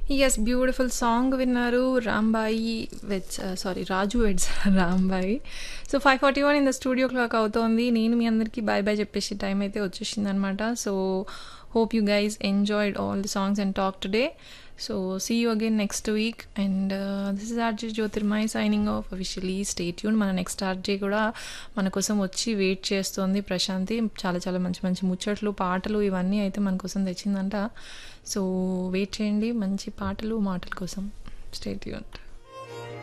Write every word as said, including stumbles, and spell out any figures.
Yes. Beautiful song విన్నారు. 'Rambai' with sorry 'Raju weds Rambai'. So five forty one in the studio clock అవుతోంది. నేను మీ అందరికీ bye bye చెప్పేసి time అయితే వచ్చేసిందనమాట. So hope you guys enjoyed all the songs and talk today. So see you again next week. And this is RJ Jyotirmay signing off officially. Stay tune. మన next RJ కూడా మన కోసం వచ్చి wait చేస్తోంది ప్రశాంతి. చాలా చాలా మంచి మంచి ముచ్చట్లు, పాటలు ఇవన్నీ అయితే మన కోసం తెచ్చిందంట. సో వెయిట్ చేయండి మంచి పాటలు మాటల కోసం. Stay tuned.